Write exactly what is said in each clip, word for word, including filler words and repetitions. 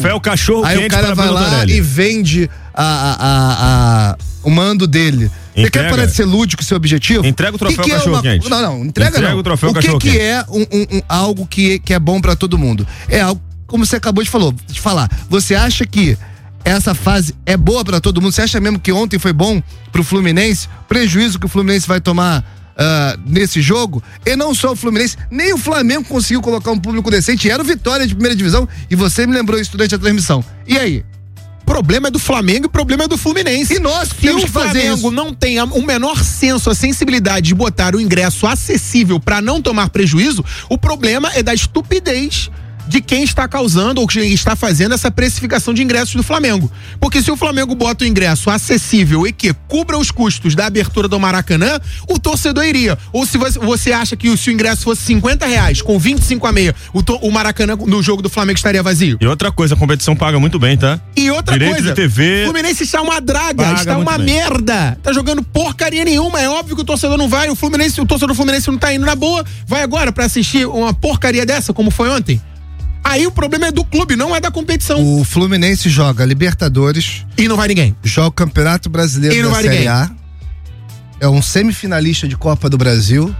Foi o cachorro Aí quente o cara vai lá Torelli. e vende a, a, a, a, o mando dele. Você quer parar de ser lúdico, seu objetivo? Entrega o troféu que que cachorro é uma... quente. Não, não, entrega, entrega não. o troféu o que cachorro que quente. é um, um, um, algo que, que é bom pra todo mundo? É algo, como você acabou de, falou, de falar. Você acha que essa fase é boa pra todo mundo? Você acha mesmo que ontem foi bom pro Fluminense? Prejuízo que o Fluminense vai tomar Uh, nesse jogo, e não só o Fluminense, nem o Flamengo conseguiu colocar um público decente, era o Vitória de primeira divisão, e você me lembrou isso durante a transmissão. E aí? O problema é do Flamengo e o problema é do Fluminense. E nós Se temos o que fazer Flamengo isso. não tem o menor senso, a sensibilidade de botar o ingresso acessível pra não tomar prejuízo, o problema é da estupidez de quem está causando ou quem está fazendo essa precificação de ingressos do Flamengo. Porque se o Flamengo bota o ingresso acessível e que cubra os custos da abertura do Maracanã, o torcedor iria. Ou se você, você acha que se o ingresso fosse cinquenta reais, com vinte e cinco a meia, o, to, o Maracanã no jogo do Flamengo estaria vazio? E outra coisa, a competição paga muito bem, tá? E outra Direito coisa, de T V, o Fluminense está uma draga, paga está uma muito bem. merda, tá jogando porcaria nenhuma, é óbvio que o torcedor não vai, o Fluminense, o torcedor do Fluminense não tá indo na boa, vai agora pra assistir uma porcaria dessa, como foi ontem? Aí o problema é do clube, não é da competição. O Fluminense joga Libertadores E não vai ninguém. joga o Campeonato Brasileiro E não da vai Série ninguém. A, é um semifinalista de Copa do Brasil,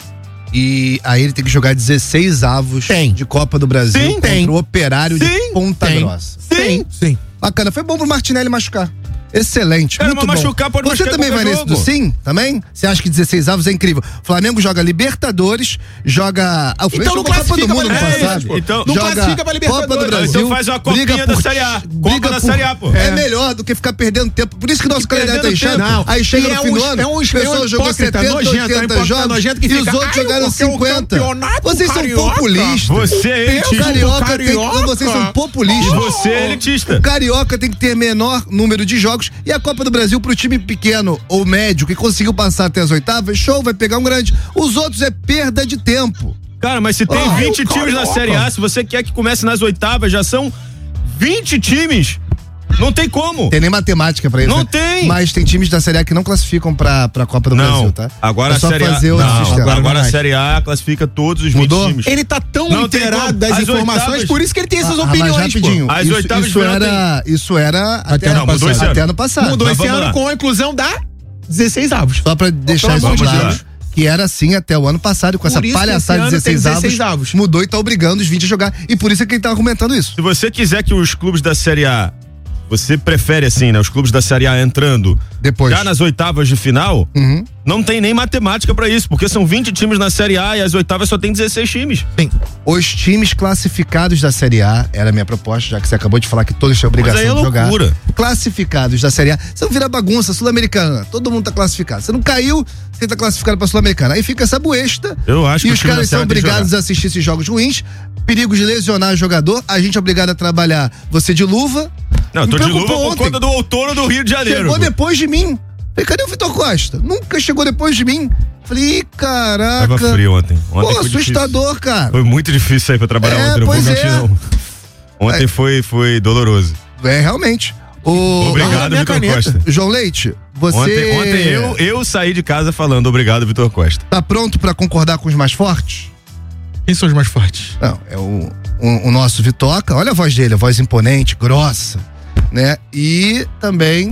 e aí ele tem que jogar dezesseis avos Tem. de Copa do Brasil Sim, contra tem. o Operário de Sim, Ponta tem. Grossa. Sim. Sim. Bacana, foi bom pro Martinelli machucar. Excelente, Cara, muito mas bom. machucar pode Você machucar também vai qualquer nesse jogo. do sim? Também? Você acha que dezesseis avos é incrível? Flamengo joga Libertadores, joga... Ah, o Flamengo Então não jogou Copa do classifica Mundo pra no Libertadores, passado. pô. Então, Não joga classifica pra Libertadores. Copa do Brasil. Então faz uma copinha briga da por- Série A. briga Copa da por- Série A, pô. É É. melhor do que ficar perdendo tempo. Por isso que nosso calendário tá perdendo inchado. tempo. Não. Aí chega E no é fim um- do ano, é um- o é um pessoal jogou hipócrita setenta, nojento, é um oitenta hipócrita jogos nojento que e os fica, outros "Ai, jogaram porque é o cinquenta. campeonato Vocês são carioca." populistas. Você é O elitista. carioca tem, Carioca. vocês são E populistas. você é elitista. O carioca tem que ter menor número de jogos, e a Copa do Brasil pro time pequeno ou médio que conseguiu passar até as oitavas, show, vai pegar um grande. Os outros é perda de tempo. Cara, mas se tem Ah, vinte o times na carioca. Série A, se você quer que comece nas oitavas, já são vinte times. Não tem como. Tem nem matemática pra isso. Não né? tem. Mas tem times da Série A que não classificam pra, pra Copa do Não, Brasil, tá? agora é só a Série A, fazer o não, sistema. agora, não a mais. Série A classifica todos os Mudou? vinte times. Ele tá tão Não tem inteirado como. das As informações, oitavas- por isso que ele tem essas Ah, mas opiniões, rapidinho, pô. As isso, oitavas de isso final era, isso era até, não, mudou esse até ano. ano passado. Mudou Mas esse vamos ano lá. com a inclusão da dezesseis avos. Só pra deixar Pelo isso amor de claro, Deus. que era assim até o ano passado, com Por essa isso que palhaçada de esse ano tem dezesseis avos, dezesseis avos. mudou e tá obrigando os vinte a jogar. E por isso é que ele tá argumentando isso. Se você quiser que os clubes da Série A, você prefere assim, né? Os clubes da Série A entrando Depois. já nas oitavas de final, Uhum. não tem nem matemática pra isso, porque são vinte times na Série A e as oitavas só tem dezesseis times. Sim. Os times classificados da Série A, era a minha proposta, já que você acabou de falar que todos têm obrigação Mas aí é de jogar. loucura. Classificados da Série A, você não vira bagunça, Sul-Americana, todo mundo tá classificado. Você não caiu, você tá classificado pra Sul-Americana. Aí fica essa buesta. Eu acho E que os o time da caras Série são A tem que obrigados a assistir esses jogos ruins, perigo de lesionar o jogador, a gente é obrigado a trabalhar você de luva. Não, eu tô Me de luva preocupou por ontem. conta do outono do Rio de Janeiro. Chegou pô. depois de mim. Falei, cadê o Vitor Costa? Nunca chegou depois de mim. Falei, ih, caraca. Tava frio ontem. Ontem Pô, foi assustador, difícil. cara. Foi muito difícil sair pra trabalhar É, ontem, não vou pois mentir é. não. Ontem É. foi, foi doloroso. É, realmente. O... Obrigado, minha Vitor caneta. Costa. João Leite, você Ontem, ontem eu, eu saí de casa falando obrigado, Vitor Costa. tá pronto pra concordar com os mais fortes? Quem são os mais fortes? Não, é o, o, o nosso Vitoca. Olha a voz dele, a voz imponente, grossa, né? E também,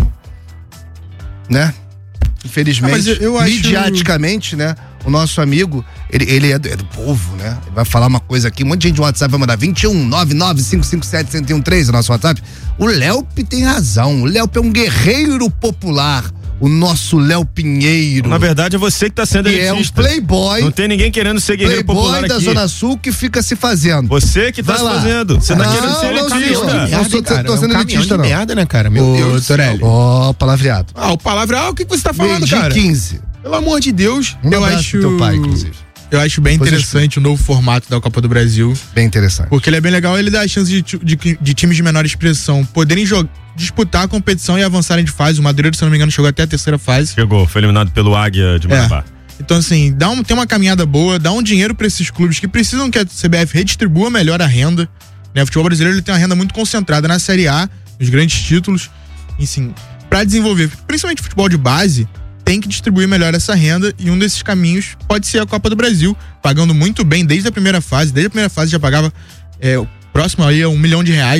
né? Infelizmente, Ah, mas eu- eu acho- midiaticamente, né? O nosso amigo, ele, ele é, do, é do povo, né? Ele vai falar uma coisa aqui, um monte de gente no WhatsApp vai mandar vinte e um, nove nove cinco cinco sete, zero zero um três, o nosso WhatsApp. O Léupe tem razão, o Léupe é um guerreiro popular, o nosso Léo Pinheiro. Na verdade é você que tá sendo que é um elitista. playboy, Não tem ninguém querendo ser guerreiro popular playboy da aqui. Zona Sul que fica se fazendo. Você que tá Vai se lá. fazendo. Você tá Não, querendo ser não, elitista. senhor. Não sou- cara, tô sendo é um elitista, caminhão de não. merda, né, cara? Meu Ô, Deus do céu. Ó, palavreado. Ah, o palavra, ah, o que que você tá falando, Meio-dia cara? quinze. Pelo amor de Deus, Um eu abraço acho. pro teu pai, inclusive. Eu acho bem Depois eu interessante o novo formato da Copa do Brasil. Bem interessante. Porque ele é bem legal, ele dá a chance de, de, de times de menor expressão poderem jogar, disputar a competição e avançarem de fase. O Madureira, se eu não me engano, chegou até a terceira fase. Chegou, foi eliminado pelo Águia de Marabá. Então, assim, dá um, tem uma caminhada boa, dá um dinheiro pra esses clubes que precisam que a C B F redistribua melhor a renda. Né? O futebol brasileiro ele tem uma renda muito concentrada na Série A, nos grandes títulos. Enfim, pra desenvolver, principalmente futebol de base, tem que distribuir melhor essa renda e um desses caminhos pode ser a Copa do Brasil, pagando muito bem desde a primeira fase. Desde a primeira fase já pagava é, próximo aí a um milhão de reais.